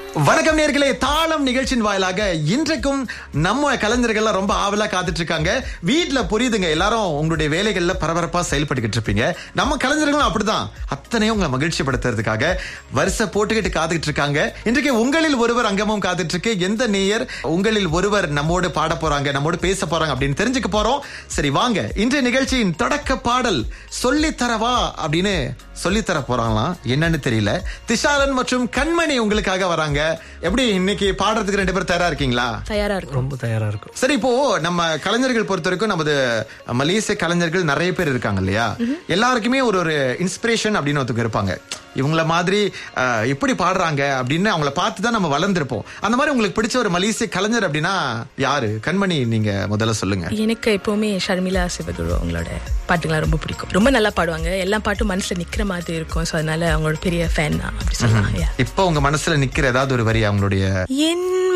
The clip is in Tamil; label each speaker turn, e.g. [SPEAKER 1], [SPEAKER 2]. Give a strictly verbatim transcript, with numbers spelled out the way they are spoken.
[SPEAKER 1] வணக்கம் நேர்களே, தாளம் நிகழ்ச்சியின் வாயிலாக இன்றைக்கும் நம்ம கலைஞர்கள் ரொம்ப ஆவலா காத்துட்டு இருக்காங்க. வீட்டுல புரியுதுங்க, எல்லாரும் உங்களுடைய வேலைகள்ல பரபரப்பா செயல்பட்டுக்கிட்டு இருப்பீங்க. நம்ம கலைஞர்களும் அப்படிதான், அத்தனையும் உங்களை மகிழ்ச்சி படுத்துறதுக்காக வரிசை போட்டுக்கிட்டு காத்துக்கிட்டு இருக்காங்க. இன்றைக்கு உங்களில் ஒருவர் அங்கமும் காத்துட்டு இருக்கு. எந்த நேயர் உங்களில் ஒருவர் நம்மோடு பாட போறாங்க, நம்மோடு பேச போறாங்க அப்படின்னு தெரிஞ்சுக்க போறோம். சரி வாங்க, இன்றைய நிகழ்ச்சியின் தொடக்க பாடல் சொல்லித்தரவா அப்படின்னு சொல்லித்தர போறாங்களாம், என்னன்னு தெரியல. திஷாரன் மற்றும் கண்மணி உங்களுக்காக வராங்க. எப்படி இன்னைக்கு பாடுறதுக்கு ரெண்டு பேரும் தயாரா இருக்கீங்களா?
[SPEAKER 2] தயாரா இருக்கும், ரொம்ப தயாரா இருக்கும்.
[SPEAKER 1] சரி, இப்போ நம்ம கலைஞர்கள் பொறுத்த வரைக்கும் நமது மலேசிய கலைஞர்கள் நிறைய பேர் இருக்காங்க இல்லையா? எல்லாருக்குமே ஒரு ஒரு இன்ஸ்பிரேஷன் அப்படின்னு ஒருத்தங்க இருப்பாங்க. இவங்கள மாதிரி எப்படி பாடுறாங்க அப்படின்னு அவங்கள பார்த்து தான் நம்ம வளர்ந்துருப்போம். அந்த மாதிரி உங்களுக்கு பிடிச்ச ஒரு மலேசிய கலைஞர் அப்படின்னா யாரு? கண்மணி, நீங்க முதல்ல சொல்லுங்க.
[SPEAKER 2] எனக்கு எப்பவுமே ஷர்மிளா சிவகுரு அவங்களோட பாட்டுங்களாம் ரொம்ப பிடிக்கும். ரொம்ப நல்லா பாடுவாங்க, எல்லா பாட்டும் மனசுல நிக்கிற மாதிரி இருக்கும். சோ அதனால அவங்களோட பெரிய ஃபேன் தான் அப்படி சொல்லலாம்.
[SPEAKER 1] இப்போ உங்க மனசுல நிக்கிற ஏதாவது ஒரு வரி அவங்களுடைய?
[SPEAKER 2] என்ன